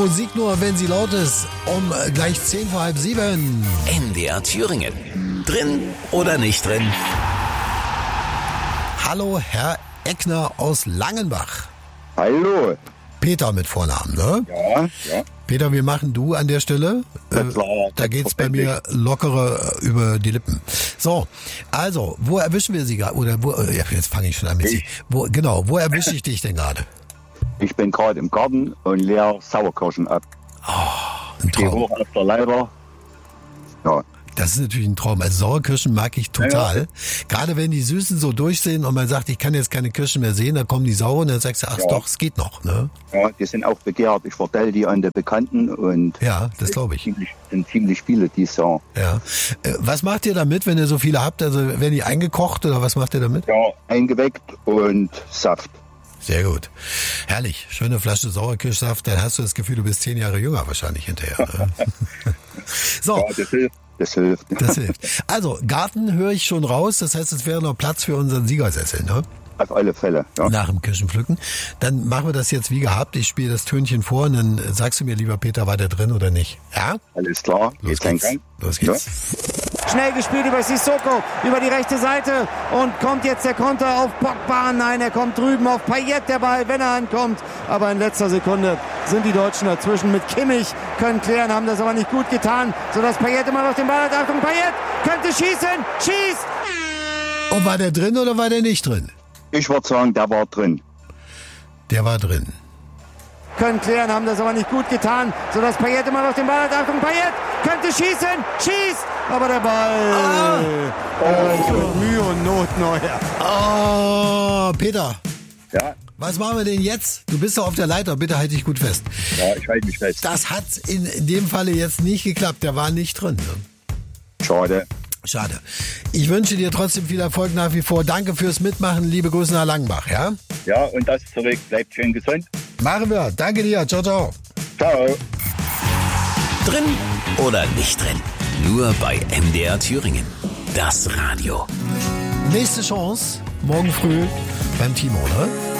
Musik nur, wenn sie laut ist. Um gleich 10 vor halb 7. NDR Thüringen. Drin oder nicht drin? Hallo, Herr Eckner aus Langenbach. Hallo. Peter mit Vornamen, ne? Ja. Peter, wie machen du an der Stelle? Da geht's bei mir lockere über die Lippen. So, also, wo erwischen wir Sie gerade? Oder wo? Ja, jetzt fange ich schon an mit Sie. Wo erwische ich dich denn gerade? Ich bin gerade im Garten und leer Sauerkirschen ab. Ein Ich gehe Traum. hoch auf der Leiter. Ja. Das ist natürlich ein Traum. Also Sauerkirschen mag ich total. Ja. Gerade wenn die Süßen so durchsehen und man sagt, ich kann jetzt keine Kirschen mehr sehen, dann kommen die sauren und dann sagst du, ach doch, es geht noch. Ne? Ja, die sind auch begehrt. Ich vertelle die an die Bekannten und ja, das glaube ich. Sind ziemlich viele, die sagen. Ja. Was macht ihr damit, wenn ihr so viele habt? Also werden die eingekocht oder was macht ihr damit? Ja, eingeweckt und Saft. Sehr gut. Herrlich. Schöne Flasche Sauerkirschsaft. Dann hast du das Gefühl, du bist 10 Jahre jünger wahrscheinlich hinterher. Ne? So. Ja, das hilft. Das hilft. Also, Garten höre ich schon raus. Das heißt, es wäre noch Platz für unseren Siegersessel, ne? Auf alle Fälle, ja. Nach dem Kirschenpflücken. Dann machen wir das jetzt wie gehabt. Ich spiele das Tönchen vor und dann sagst du mir, lieber Peter, war der drin oder nicht? Ja? Alles klar. Los geht's. Los geht's. Ja. Schnell gespielt über Sissoko, über die rechte Seite und kommt jetzt der Konter auf Pogba. Nein, er kommt drüben auf Payet, der Ball, wenn er ankommt. Aber in letzter Sekunde sind die Deutschen dazwischen mit Kimmich, können klären, haben das aber nicht gut getan, sodass Payet immer noch den Ball hat. Achtung, Payet könnte schießen, schießt! Und war der drin oder war der nicht drin? Ich würde sagen, der war drin. Der war drin. Können klären, haben das aber nicht gut getan, sodass Payet immer noch den Ball hat. Achtung, Payet könnte schießen, schießt! Aber der Ball mit Mühe und Not Neuer. Oh, Peter. Ja. Was machen wir denn jetzt? Du bist doch auf der Leiter, bitte halt dich gut fest. Ja, ich halte mich fest. Das hat in dem Falle jetzt nicht geklappt, der war nicht drin. Ne? Schade. Schade. Ich wünsche dir trotzdem viel Erfolg nach wie vor. Danke fürs Mitmachen. Liebe Grüße nach Langenbach, ja? Ja, und das zurück. Bleibt schön gesund. Machen wir. Danke dir. Ciao, ciao. Ciao. Drin oder nicht drin? Nur bei NDR Thüringen. Das Radio. Nächste Chance. Morgen früh beim Timo, ne?